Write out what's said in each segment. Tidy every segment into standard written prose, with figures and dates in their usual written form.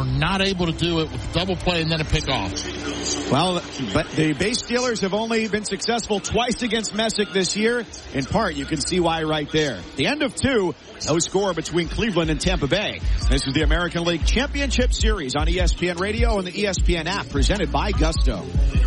not able to do it with double play and then a pickoff. Well, but the base stealers have only been successful twice against Messick this year. In part, you can see why right there. The end of 2, no score between Cleveland and Tampa Bay. This is the American League Championship Series on ESPN Radio and the ESPN app, presented by Gusto.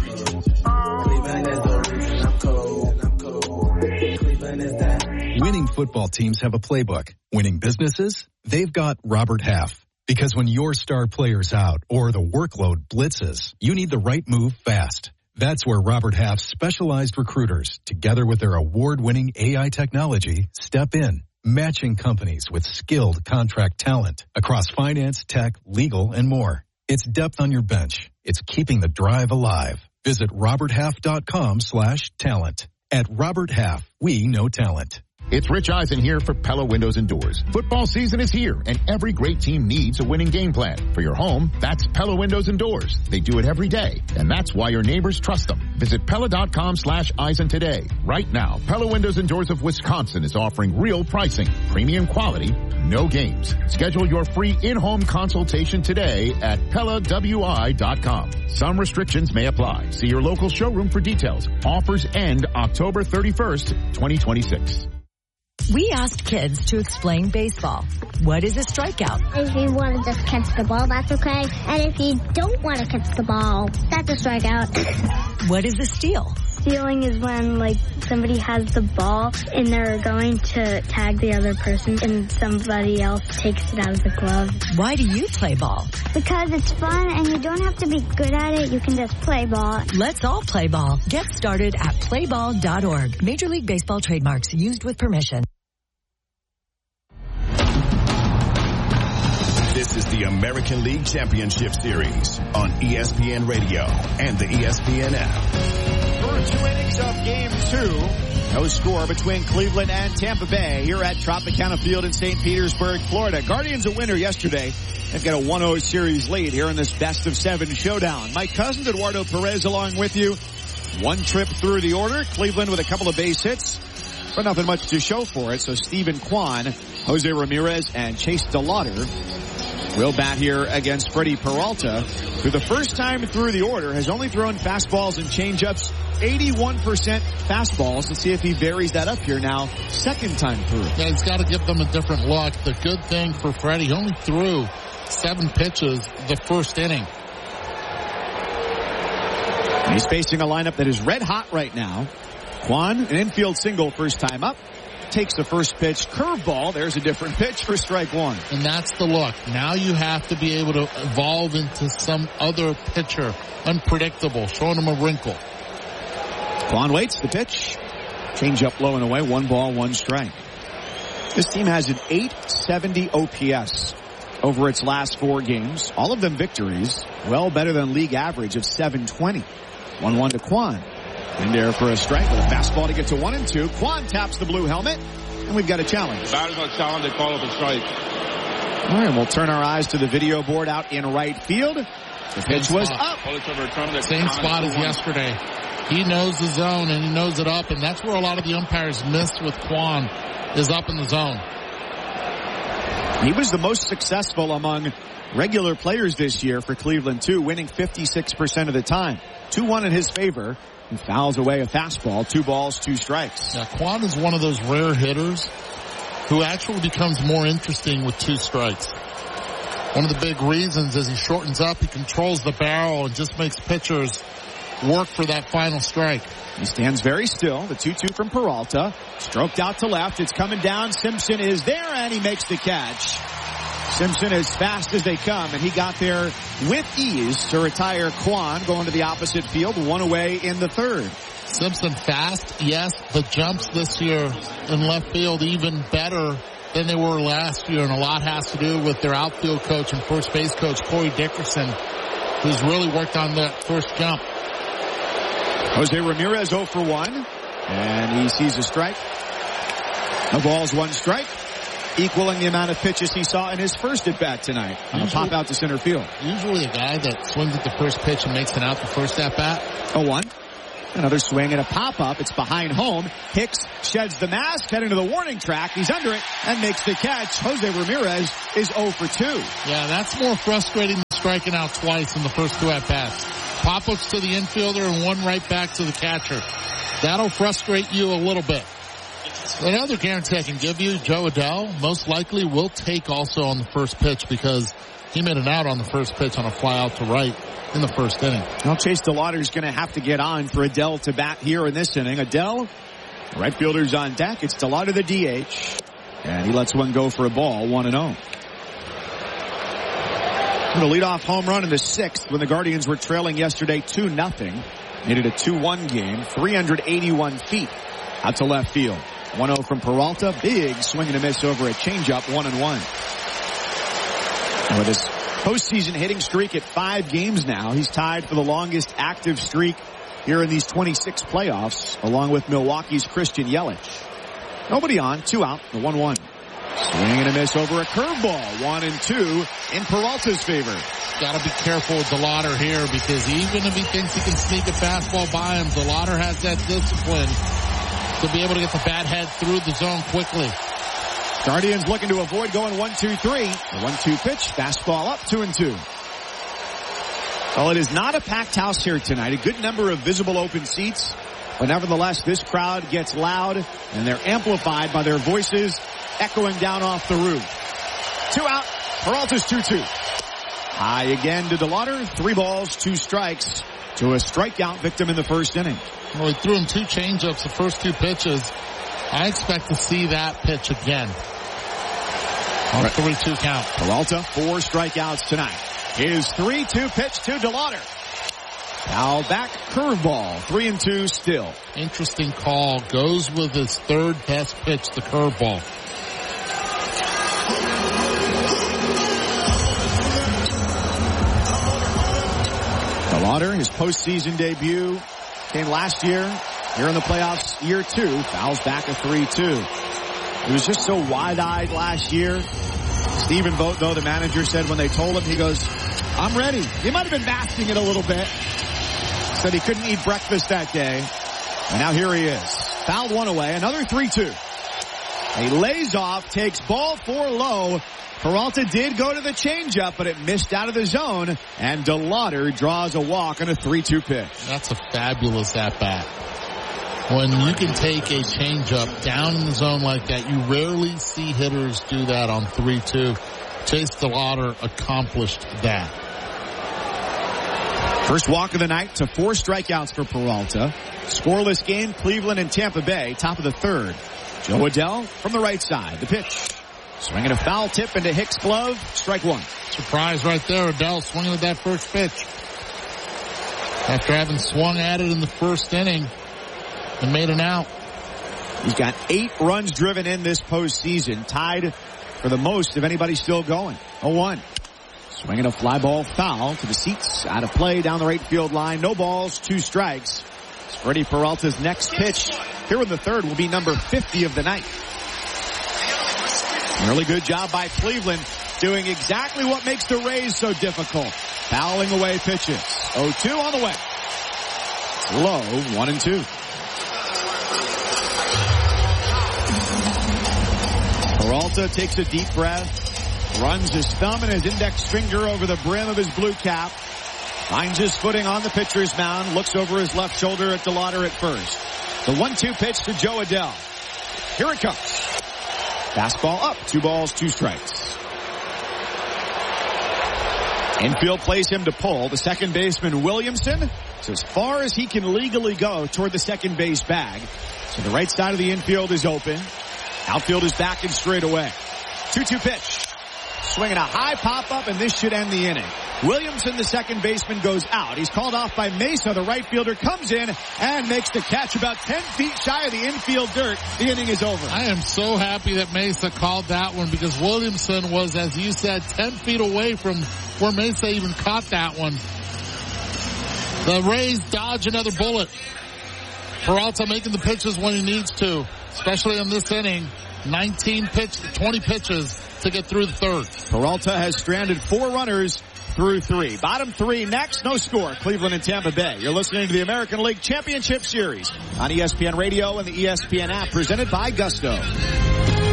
Winning football teams have a playbook. Winning businesses, they've got Robert Half. Because when your star player's out or the workload blitzes, you need the right move fast. That's where Robert Half's specialized recruiters, together with their award-winning AI technology, step in, matching companies with skilled contract talent across finance, tech, legal, and more. It's depth on your bench. It's keeping the drive alive. Visit roberthalf.com/talent. At Robert Half, we know talent. It's Rich Eisen here for Pella Windows and Doors. Football season is here, and every great team needs a winning game plan. For your home, that's Pella Windows and Doors. They do it every day, and that's why your neighbors trust them. Visit Pella.com/Eisen today. Right now, Pella Windows and Doors of Wisconsin is offering real pricing, premium quality, no games. Schedule your free in-home consultation today at PellaWI.com. Some restrictions may apply. See your local showroom for details. Offers end October 31st, 2026. We asked kids to explain baseball. What is a strikeout? If you want to just catch the ball, that's okay. And if you don't want to catch the ball, that's a strikeout. What is a steal? Stealing is when, somebody has the ball and they're going to tag the other person and somebody else takes it out of the glove. Why do you play ball? Because it's fun and you don't have to be good at it. You can just play ball. Let's all play ball. Get started at playball.org. Major League Baseball trademarks used with permission. This is the American League Championship Series on ESPN Radio and the ESPN app. For 2 innings of Game 2, no score between Cleveland and Tampa Bay here at Tropicana Field in St. Petersburg, Florida. Guardians a winner yesterday. They've got a 1-0 series lead here in this best-of-7 showdown. Mike Cousins, Eduardo Perez along with you. One trip through the order. Cleveland with a couple of base hits, but nothing much to show for it. So Stephen Kwan, Jose Ramirez, and Chase DeLauder will bat here against Freddie Peralta, who the first time through the order has only thrown fastballs and changeups, 81% fastballs. Let's see if he varies that up here now, second time through. Yeah, he's got to give them a different look. The good thing for Freddie, he only threw 7 pitches the first inning. And he's facing a lineup that is red hot right now. Kwan, an infield single first time up. Takes the first pitch, curveball. There's a different pitch for strike one. And that's the look. Now you have to be able to evolve into some other pitcher. Unpredictable. Showing him a wrinkle. Kwan waits the pitch. Change up low and away. 1 ball, 1 strike. This team has an 870 OPS over its last 4 games. All of them victories. Well better than league average of 720. 1-1 to Kwan. In there for a strike with a fastball to get to 1-2. Kwan taps the blue helmet, and we've got a challenge. Batter's on challenge, they call it a strike. All right, we'll turn our eyes to the video board out in right field. The pitch was up. Same spot as yesterday. He knows the zone, and he knows it up, and that's where a lot of the umpires miss with Kwan, is up in the zone. He was the most successful among regular players this year for Cleveland, too, winning 56% of the time. 2-1 in his favor. He fouls away a fastball, 2 balls, 2 strikes. Now, Kwan is one of those rare hitters who actually becomes more interesting with 2 strikes. One of the big reasons is he shortens up, he controls the barrel, and just makes pitchers work for that final strike. He stands very still. The 2-2 from Peralta. Stroked out to left. It's coming down. Simpson is there, and he makes the catch. Simpson as fast as they come, and he got there with ease to retire Kwan, going to the opposite field, 1 away in the 3rd. Simpson fast, yes. The jumps this year in left field even better than they were last year, and a lot has to do with their outfield coach and first base coach, Corey Dickerson, who's really worked on that first jump. Jose Ramirez 0 for 1, and he sees a strike. No balls, 1 strike. Equaling the amount of pitches he saw in his first at-bat tonight. On a pop out to center field. Usually a guy that swings at the first pitch and makes it out the first at-bat. 0-1. Another swing and a pop-up. It's behind home. Hicks sheds the mask, heading to the warning track. He's under it and makes the catch. Jose Ramirez is 0 for 2. Yeah, that's more frustrating striking out twice in the first 2 at-bats. Pop-ups to the infielder and 1 right back to the catcher. That'll frustrate you a little bit. Another guarantee I can give you, Joe Adell most likely will take also on the first pitch because he made an out on the first pitch on a fly out to right in the first inning. Well, Chase DeLauder's going to have to get on for Adell to bat here in this inning. Adell, right fielder's on deck. It's DeLauder the DH. And he lets one go for a ball, 1-0. The leadoff home run in the 6th when the Guardians were trailing yesterday 2-0. Made it a 2-1 game, 381 feet out to left field. 1-0 from Peralta. Big swing and a miss over a changeup, 1-1. And with his postseason hitting streak at 5 games now, he's tied for the longest active streak here in these 26 playoffs, along with Milwaukee's Christian Yelich. Nobody on, 2 out, the 1-1. Swing and a miss over a curveball, 1-2 in Peralta's favor. Got to be careful with DeLauder here because even if he thinks he can sneak a fastball by him, DeLauder has that discipline to be able to get the bat head through the zone quickly. Guardians looking to avoid going 1-2-3. The 1-2 pitch, fastball up, 2-2. Well, it is not a packed house here tonight. A good number of visible open seats. But nevertheless, this crowd gets loud, and they're amplified by their voices echoing down off the roof. 2 out, Peralta's 2-2. High again to DeLauder. 3 balls, 2 strikes to a strikeout victim in the first inning. Well, he threw him 2 changeups the first 2 pitches. I expect to see that pitch again. On a 3-2 count. Peralta, 4 strikeouts tonight. His 3-2 pitch to DeLauder. Foul back, curveball, 3-2 still. Interesting call. Goes with his 3rd best pitch, the curveball. DeLauder, his postseason debut came last year. Here in the playoffs, year 2, fouls back a 3-2. He was just so wide-eyed last year. Stephen Vogt, though, the manager, said when they told him, he goes, I'm ready. He might have been masking it a little bit. Said he couldn't eat breakfast that day. And now here he is. Fouled one away. Another 3-2. He lays off, takes ball 4 low. Peralta did go to the changeup, but it missed out of the zone. And DeLauder draws a walk on a 3-2 pitch. That's a fabulous at-bat. When you can take a changeup down in the zone like that, you rarely see hitters do that on 3-2. Chase DeLauder accomplished that. First walk of the night to 4 strikeouts for Peralta. Scoreless game, Cleveland and Tampa Bay, top of the 3rd. Joe Adell from the right side. The pitch. Swinging a foul tip into Hicks' glove. Strike 1. Surprise right there. Adell swinging at that first pitch. After having swung at it in the first inning and made an out. He's got 8 runs driven in this postseason. Tied for the most of anybody still going. 0-1. Swinging a fly ball foul to the seats. Out of play down the right field line. No balls, 2 strikes. Freddie Peralta's next pitch here in the 3rd will be number 50 of the night. Really good job by Cleveland doing exactly what makes the Rays so difficult. Fouling away pitches. 0-2 on the way. Low, 1-2. Peralta takes a deep breath, runs his thumb and his index finger over the brim of his blue cap, finds his footing on the pitcher's mound, looks over his left shoulder at DeLauder at first. The 1-2 pitch to Joe Adell. Here it comes. Fastball up, 2 balls, 2 strikes. Infield plays him to pull. The second baseman, Williamson, is as far as he can legally go toward the second base bag. So the right side of the infield is open. Outfield is back and straight away. 2-2 pitch. Swinging a high pop-up, and this should end the inning. Williamson, the second baseman, goes out. He's called off by Mesa. The right fielder comes in and makes the catch about 10 feet shy of the infield dirt. The inning is over. I am so happy that Mesa called that one because Williamson was, as you said, 10 feet away from where Mesa even caught that one. The Rays dodge another bullet. Peralta making the pitches when he needs to, especially in this inning. 20 pitches to get through the 3rd. Peralta has stranded 4 runners through 3. Bottom 3 next, no score. Cleveland and Tampa Bay. You're listening to the American League Championship Series on ESPN Radio and the ESPN app, presented by Gusto.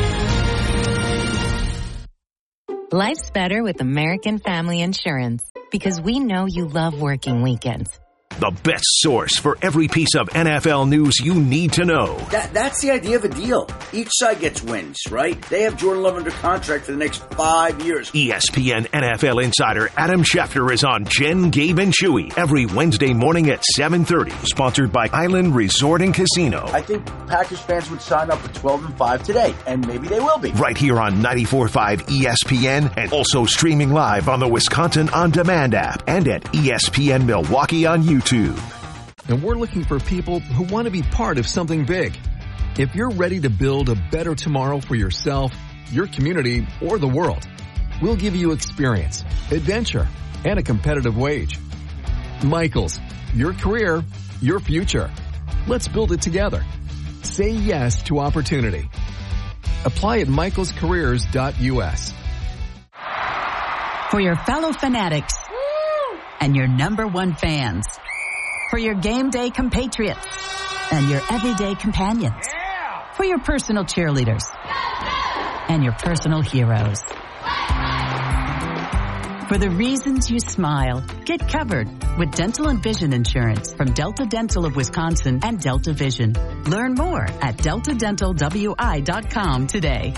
Life's better with American Family Insurance. because we know you love working weekends. The best source for every piece of NFL news you need to know. That's the idea of a deal. Each side gets wins, right? They have Jordan Love under contract for the next 5 years. ESPN NFL insider Adam Schefter is on Jen, Gabe, and Chewy every Wednesday morning at 7:30. Sponsored by Island Resort and Casino. I think Packers fans would sign up for 12-5 today, and maybe they will be. Right here on 94.5 ESPN, and also streaming live on the Wisconsin On Demand app and at ESPN Milwaukee on YouTube. And we're looking for people who want to be part of something big. If you're ready to build a better tomorrow for yourself, your community, or the world, we'll give you experience, adventure, and a competitive wage. Michaels, your career, your future. Let's build it together. Say yes to opportunity. Apply at michaelscareers.us. For your fellow fanatics and your number one fans. For your game day compatriots and your everyday companions. For your personal cheerleaders and your personal heroes. For the reasons you smile, get covered with dental and vision insurance from Delta Dental of Wisconsin and Delta Vision. Learn more at deltadentalwi.com today.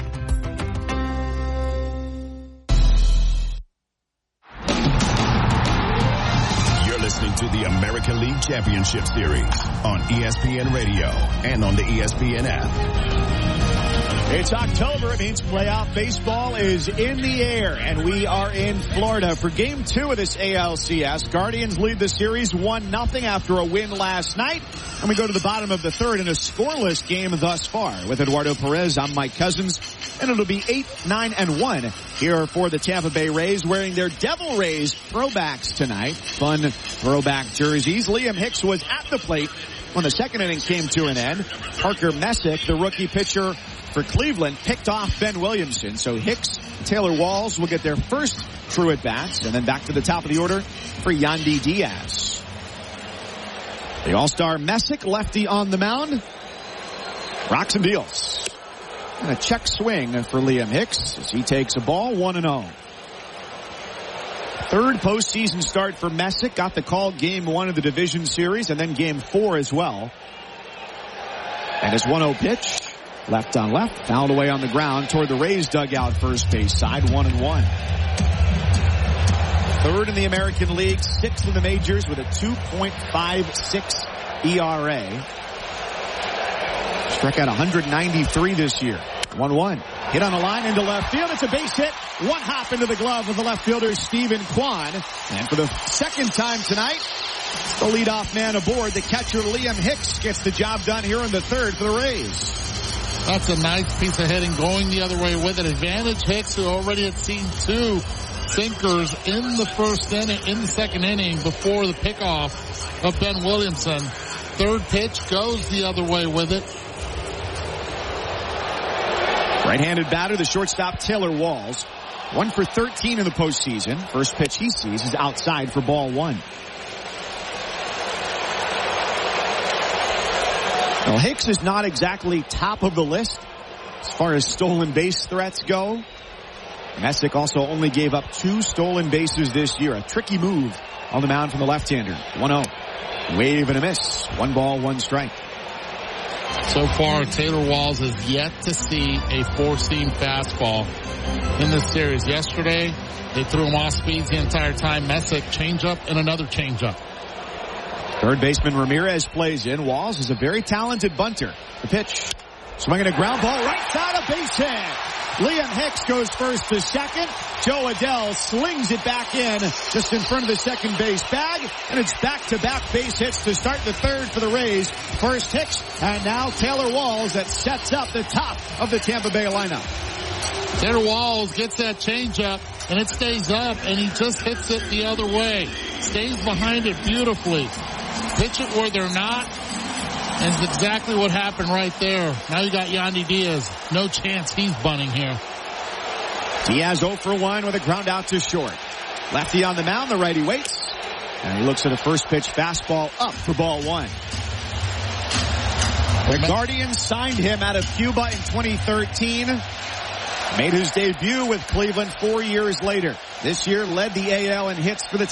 To the American League Championship Series on ESPN Radio and on the ESPN app. It's October. It means playoff baseball is in the air, and we are in Florida for Game 2 of this ALCS. Guardians lead the series 1-0 after a win last night, and we go to the bottom of the third in a scoreless game thus far. With Eduardo Perez, I'm Mike Cousins, and it'll be 8-9-1 here for the Tampa Bay Rays, wearing their Devil Rays throwbacks tonight. Fun throwback jerseys. Liam Hicks was at the plate when the second inning came to an end. Parker Messick, the rookie pitcher for Cleveland, picked off Ben Williamson. So Hicks, Taylor Walls will get their first true at-bats, and then back to the top of the order for Yandy Diaz. The All-Star Messick, lefty on the mound, rocks and deals. And a check swing for Liam Hicks as he takes a ball 1-0. Third postseason start for Messick. Got the call Game 1 of the division series and then Game 4 as well. And his 1-0 pitch, left on left, fouled away on the ground toward the Rays dugout first base side, 1-1. Third in the American League, sixth in the majors with a 2.56 ERA. Struck out 193 this year. 1-1. Hit on a line into left field. It's a base hit. One hop into the glove of the left fielder, Stephen Kwan. And for the second time tonight, the leadoff man aboard, the catcher Liam Hicks, gets the job done here in the third for the Rays. That's a nice piece of hitting going the other way with it. Advantage Hicks, who already had seen two sinkers in the first inning, in the second inning before the pickoff of Ben Williamson. Third pitch goes the other way with it. Right-handed batter, the shortstop Taylor Walls. 1 for 13 in the postseason. First pitch he sees is outside for ball 1. Well, Hicks is not exactly top of the list as far as stolen base threats go. Messick also only gave up 2 stolen bases this year. A tricky move on the mound from the left-hander. 1-0. Wave and a miss. 1 ball, 1 strike. So far, Taylor Walls has yet to see a 4-seam fastball in this series. Yesterday, they threw him off speeds the entire time. Messick, changeup and another changeup. Third baseman Ramirez plays in. Walls is a very talented bunter. The pitch. Swinging a ground ball right side, a base hit. Liam Hicks goes first to second. Joe Adell slings it back in just in front of the second base bag. And it's back-to-back base hits to start the third for the Rays. First Hicks and now Taylor Walls that sets up the top of the Tampa Bay lineup. Taylor Walls gets that changeup and it stays up and he just hits it the other way. Stays behind it beautifully. Pitch it where they're not. And it's exactly what happened right there. Now you got Yandy Diaz. No chance he's bunting here. Diaz 0 for 1 with a ground out to short. Lefty on the mound, the righty waits. And he looks at a first pitch fastball up for ball 1. The Guardians signed him out of Cuba in 2013. Made his debut with Cleveland 4 years later. This year led the AL in hits for the